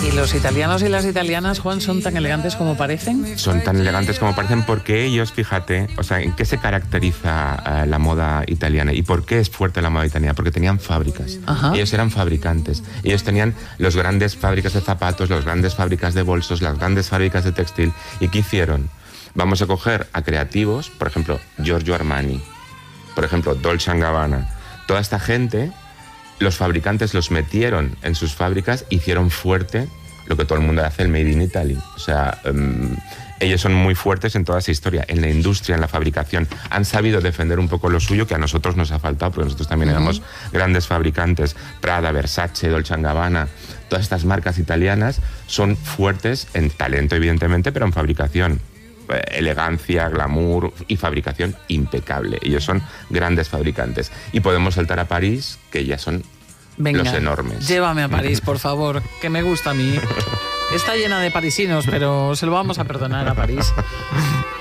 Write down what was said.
¿Y los italianos y las italianas, Juan, son tan elegantes como parecen? Son tan elegantes como parecen porque ellos, fíjate, o sea, ¿en qué se caracteriza la moda italiana? ¿Y por qué es fuerte la moda italiana? Porque tenían fábricas. Ajá. Ellos eran fabricantes. Ellos tenían las grandes fábricas de zapatos, las grandes fábricas de bolsos, las grandes fábricas de textil. ¿Y qué hicieron? Vamos a coger a creativos, por ejemplo, Giorgio Armani, por ejemplo, Dolce & Gabbana. Toda esta gente, los fabricantes los metieron en sus fábricas, hicieron fuerte lo que todo el mundo hace, el Made in Italy. O sea, ellos son muy fuertes en toda esa historia, en la industria, en la fabricación. Han sabido defender un poco lo suyo, que a nosotros nos ha faltado, porque nosotros también éramos grandes fabricantes. Prada, Versace, Dolce & Gabbana, todas estas marcas italianas son fuertes en talento, evidentemente, pero en fabricación. Elegancia, glamour y fabricación impecable. Ellos son grandes fabricantes. Y podemos saltar a París, que ya son los enormes. Llévame a París, por favor, que me gusta a mí. Está llena de parisinos, pero se lo vamos a perdonar a París.